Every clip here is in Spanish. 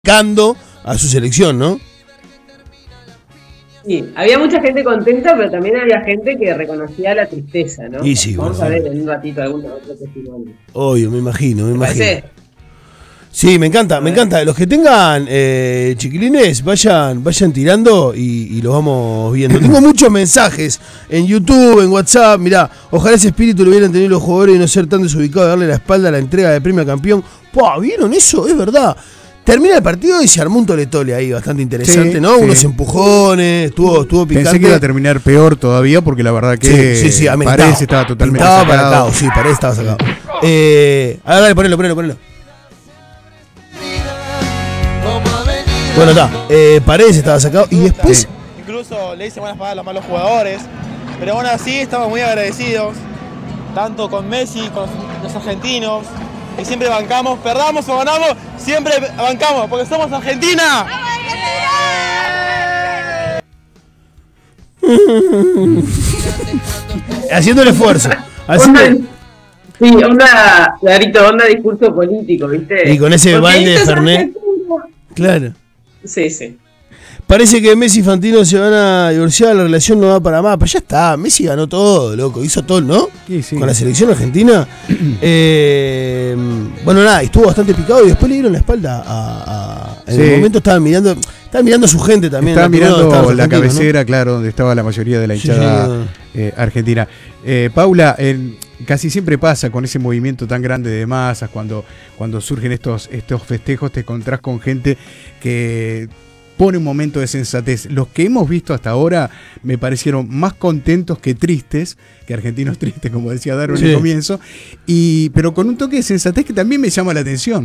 Cando a su selección, ¿no? Sí, había mucha gente contenta, pero también había gente que reconocía la tristeza, ¿no? Y sí, Vamos bueno, a ver en un ratito algún otro testimonio. Obvio, me imagino. ¿Parece? Sí, me encanta. Los que tengan chiquilines, vayan tirando y los vamos viendo. Tengo muchos mensajes en YouTube, en WhatsApp. Mirá, ojalá ese espíritu lo hubieran tenido los jugadores y no ser tan desubicados de darle la espalda a la entrega de premio a campeón. ¿Vieron eso? Es verdad. Termina el partido y se armó un tole ahí bastante interesante, sí, ¿no? Sí. Unos empujones, estuvo picante. Pensé que iba a terminar peor todavía porque la verdad que sí, Paredes estaba totalmente sacado. Para acá, sí, Paredes estaba sacado. A ver, dale, ponelo. Bueno, está. Paredes estaba sacado y después... Sí. Incluso le hice buenas palabras a los malos jugadores, pero aún así estamos muy agradecidos, tanto con Messi, con los argentinos, que siempre bancamos, perdamos o ganamos, siempre bancamos, porque somos Argentina. Haciendo el esfuerzo. Onda, Darito, onda discurso político, ¿viste? Y con ese balde de Fernet. Claro. Sí. Parece que Messi y Fantino se van a divorciar, la relación no da para más. Pero ya está, Messi ganó todo, loco, hizo todo, ¿no? Sí. Con la selección argentina. Bueno, nada, estuvo bastante picado y después le dieron la espalda en el momento estaban mirando a su gente también. Estaban mirando la cabecera, ¿no? Claro, donde estaba la mayoría de la hinchada argentina. Paula, casi siempre pasa con ese movimiento tan grande de masas, cuando surgen estos festejos, te encontrás con gente que pone un momento de sensatez. Los que hemos visto hasta ahora me parecieron más contentos que tristes, que argentinos tristes, como decía Daro en el comienzo, pero con un toque de sensatez que también me llama la atención.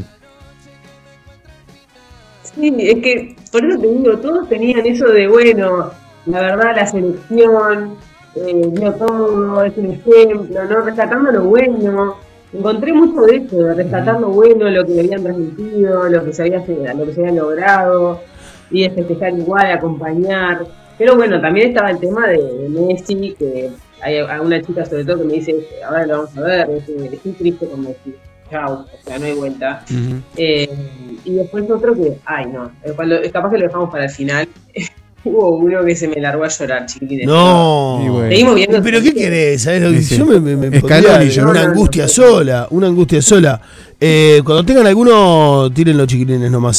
Sí, es que, por eso te digo, todos tenían eso de, bueno, la verdad la selección dio todo, es un ejemplo, ¿no? Rescatando lo bueno. Encontré mucho de eso, de rescatar lo bueno, lo que habían transmitido, lo que se había logrado, y de festejar igual, acompañar. Pero bueno, también estaba el tema de Messi, que hay alguna chica sobre todo que me dice, ahora lo vamos a ver, estoy triste con Messi. Chau, o sea, no hay vuelta. Y después otro que, capaz que lo dejamos para el final. Hubo uno que se me largó a llorar, chiquitines. No, bueno. Seguimos viendo. ¿Pero qué querés? ¿Sabés? Sí. Yo me pondría una angustia sola. Cuando tengan alguno, tírenlo, chiquilines, nomás,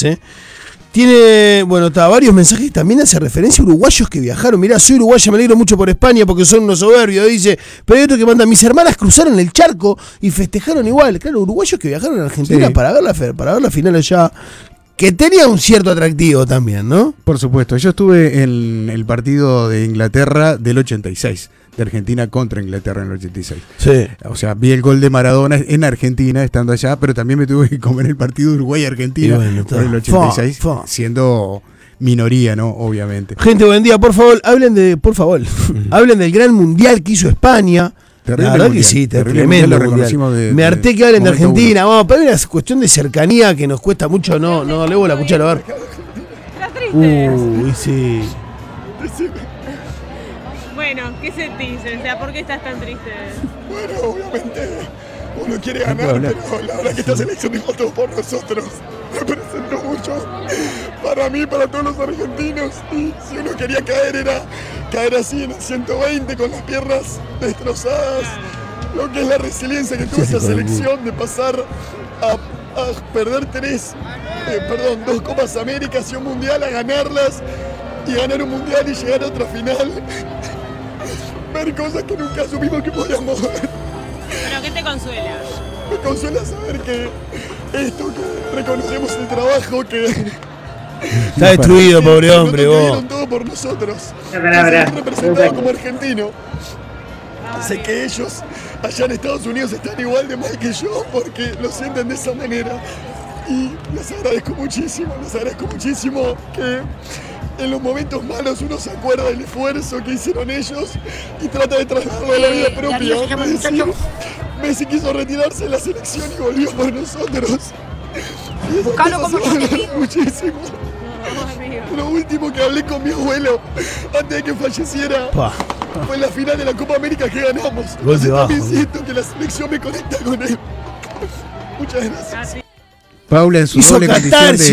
varios mensajes, también hace referencia a uruguayos que viajaron. Mirá, soy uruguaya, me alegro mucho por España porque son unos soberbios, dice. Pero hay otro que manda, mis hermanas cruzaron el charco y festejaron igual. Claro, uruguayos que viajaron a Argentina para ver la final allá, que tenía un cierto atractivo también, ¿no? Por supuesto, yo estuve en el partido de Inglaterra del 86, de Argentina contra Inglaterra en el 86. Sí. O sea, vi el gol de Maradona en Argentina estando allá, pero también me tuve que comer el partido Uruguay-Argentina por el 86, siendo minoría, ¿no? Obviamente. Gente, buen día, por favor, hablen del gran mundial que hizo España. Terrible la verdad mundial, que sí, tremendo mundial. Me harté que hablen de Argentina. Pero hay una cuestión de cercanía que nos cuesta mucho no darle bola, escuchalo, a ver. ¿Estás triste? Sí. Bueno, ¿qué sentís? O sea, ¿por qué estás tan triste? Bueno, obviamente uno quiere ganar, pero la verdad que esta selección dejó todo por nosotros. Representó mucho para mí, para todos los argentinos. Y si uno quería caer, era caer así en el 120 con las piernas destrozadas. Lo que es la resiliencia que tuvo esta selección de pasar a perder dos Copas Américas y un Mundial, a ganarlas y ganar un Mundial y llegar a otra final. Ver cosas que nunca supimos que podíamos ver. ¿Pero qué te consuela? Me consuela saber que esto, que reconocemos el trabajo, que está destruido, pobre hombre, vos. vos. Dieron todo por nosotros. Representado como argentino. Sé que ellos allá en Estados Unidos están igual de mal que yo porque lo sienten de esa manera. Y les agradezco muchísimo que en los momentos malos uno se acuerda del esfuerzo que hicieron ellos y trata de trasladarlo a la vida propia. Messi quiso retirarse de la selección y volvió por nosotros. Y Buscalo como muchísimo. Lo último que hablé con mi abuelo antes de que falleciera fue la final de la Copa América que ganamos. También siento que la selección me conecta con él. Muchas gracias. Paula, en su doble condición